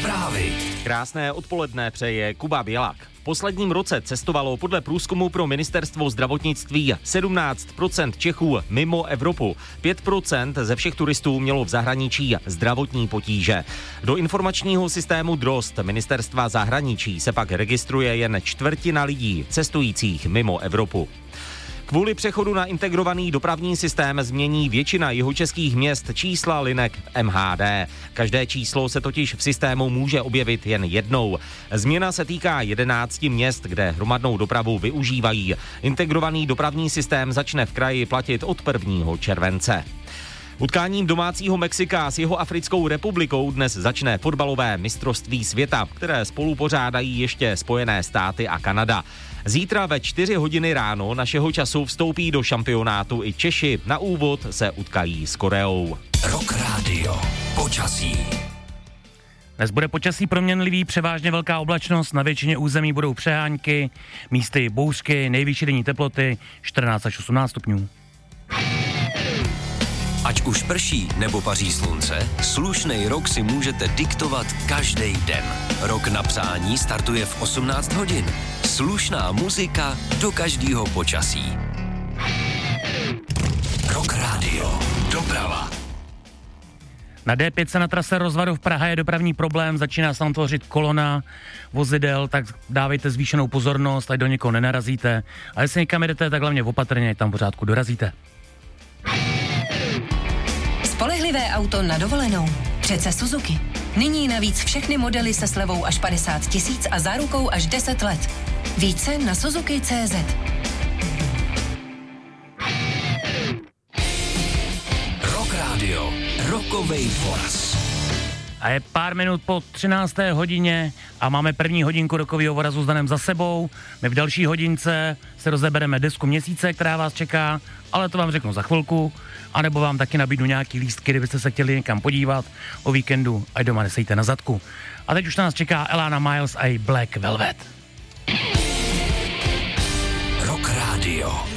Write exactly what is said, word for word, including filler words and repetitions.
Zprávy. Krásné odpoledne přeje Kuba Bělak. V posledním roce cestovalo podle průzkumu pro ministerstvo zdravotnictví sedmnáct procent Čechů mimo Evropu. pět procent ze všech turistů mělo v zahraničí zdravotní potíže. Do informačního systému DROST ministerstva zahraničí se pak registruje jen čtvrtina lidí cestujících mimo Evropu. Kvůli přechodu na integrovaný dopravní systém změní většina jihočeských měst čísla linek v M H D. Každé číslo se totiž v systému může objevit jen jednou. Změna se týká jedenácti měst, kde hromadnou dopravu využívají. Integrovaný dopravní systém začne v kraji platit od prvního července. Utkáním domácího Mexika s Jihoafrickou republikou dnes začne fotbalové mistrovství světa, které spolu pořádají ještě Spojené státy a Kanada. Zítra ve čtyři hodiny ráno našeho času vstoupí do šampionátu i Češi. Na úvod se utkají s Koreou. Rock Radio. Počasí. Dnes bude počasí proměnlivý, převážně velká oblačnost, na většině území budou přehánky, místy bouřky, nejvyšší denní teploty čtrnáct až osmnáct stupňů. Ať už prší nebo paří slunce, slušnej rok si můžete diktovat každý den. Rok na přání startuje v osmnáct hodin. Slušná muzika do každého počasí. Rock Radio. Doprava. Na D pět se na trase rozvadu v Praha je dopravní problém, začíná se tam tvořit kolona vozidel, tak dávejte zvýšenou pozornost, ať do někoho nenarazíte. A jestli někam jdete, tak hlavně opatrně, ať tam pořádku dorazíte. Spolehlivé auto na dovolenou. Přece Suzuki. Nyní navíc všechny modely se slevou až padesát tisíc a zárukou až deset let. Více na Suzuki tečka cé zet. Rock Radio. Rockovej voraz. A je pár minut po třinácté hodině a máme první hodinku rokového vorazu s Danem za sebou. My v další hodince se rozebereme desku měsíce, která vás čeká, ale to vám řeknu za chvilku. A nebo vám taky nabídnu nějaký lístky, kdybyste se chtěli někam podívat o víkendu, ať doma nesejte na zadku. A teď už nás čeká Alana Miles a její Black Velvet. Rock Radio.